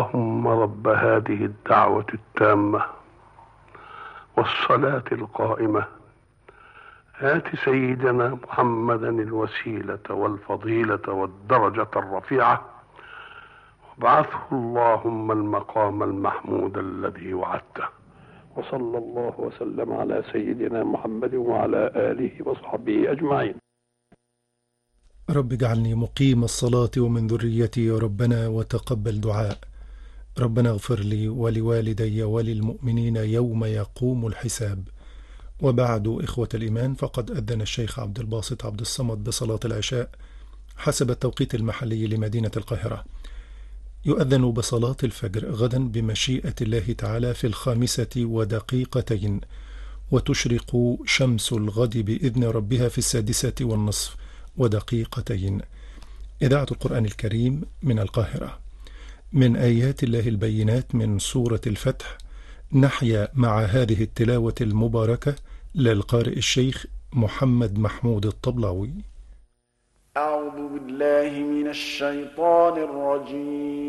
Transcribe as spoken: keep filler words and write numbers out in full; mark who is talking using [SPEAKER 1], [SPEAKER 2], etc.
[SPEAKER 1] اللهم رب هذه الدعوة التامة والصلاة القائمة آت سيدنا محمدا الوسيلة والفضيلة والدرجة الرفيعة وابعثه اللهم المقام المحمود الذي وعدته. وصلى الله وسلم على سيدنا محمد وعلى آله وصحبه أجمعين.
[SPEAKER 2] رب اجعلني مقيم الصلاة ومن ذريتي يا ربنا وتقبل دعاء. ربنا اغفر لي ولوالدي وللمؤمنين يوم يقوم الحساب. وبعد، إخوة الإيمان، فقد أذن الشيخ عبد الباسط عبد الصمد بصلاة العشاء حسب التوقيت المحلي لمدينة القاهرة. يؤذن بصلاة الفجر غدا بمشيئة الله تعالى في الخامسة ودقيقتين، وتشرق شمس الغد بإذن ربها في السادسة والنصف ودقيقتين. إذاعة القرآن الكريم من القاهرة. من آيات الله البينات من سورة الفتح، نحيا مع هذه التلاوة المباركة للقارئ الشيخ محمد محمود الطبلاوي.
[SPEAKER 3] أعوذ بالله من الشيطان الرجيم.